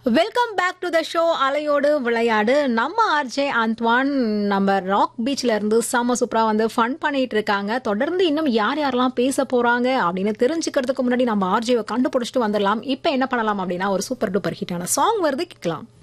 Welcome back to the show அலையோடு விளையாடு. நம்ம ஆர்ஜே அந்த்வான் நம்ம ராக் பீச்ல இருந்து செம்ம சூப்பரா வந்து ஃபன் பண்ணிட்டு இருக்காங்க. தொடர்ந்து இன்னும் யார் யாரெல்லாம் பேச போறாங்க அப்படின்னு தெரிஞ்சுக்கிறதுக்கு முன்னாடி நம்ம ஆர்ஜேவை கண்டுபிடிச்சிட்டு வந்துடலாம். இப்போ என்ன பண்ணலாம் அப்படின்னா ஒரு சூப்பர் டூப்பர் ஹிட்டான சாங் வருது, கேட்கலாம்.